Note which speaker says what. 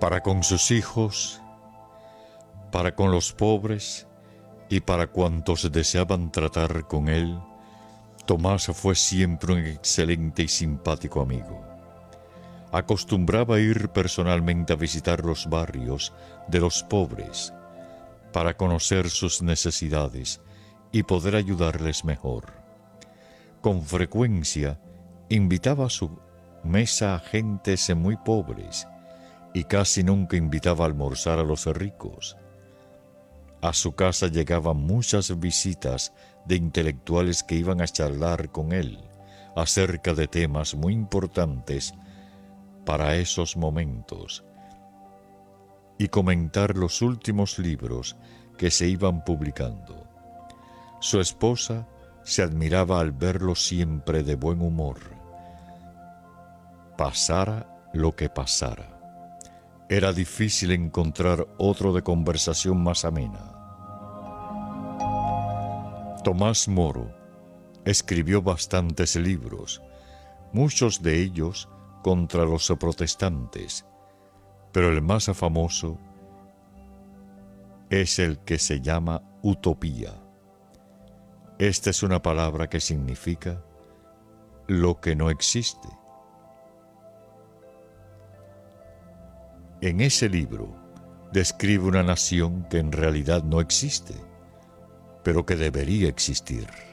Speaker 1: para con sus hijos, para con los pobres y para cuantos deseaban tratar con él, Tomás fue siempre un excelente y simpático amigo. Acostumbraba ir personalmente a visitar los barrios de los pobres para conocer sus necesidades y poder ayudarles mejor. Con frecuencia invitaba a su mesa a gentes muy pobres y casi nunca invitaba a almorzar a los ricos. A su casa llegaban muchas visitas de intelectuales que iban a charlar con él acerca de temas muy importantes para esos momentos y comentar los últimos libros que se iban publicando. Su esposa se admiraba al verlo siempre de buen humor, pasara lo que pasara. Era difícil encontrar otro de conversación más amena. Tomás Moro escribió bastantes libros, muchos de ellos contra los protestantes, pero el más famoso es el que se llama Utopía. Esta es una palabra que significa lo que no existe. En ese libro describe una nación que en realidad no existe, pero que debería existir.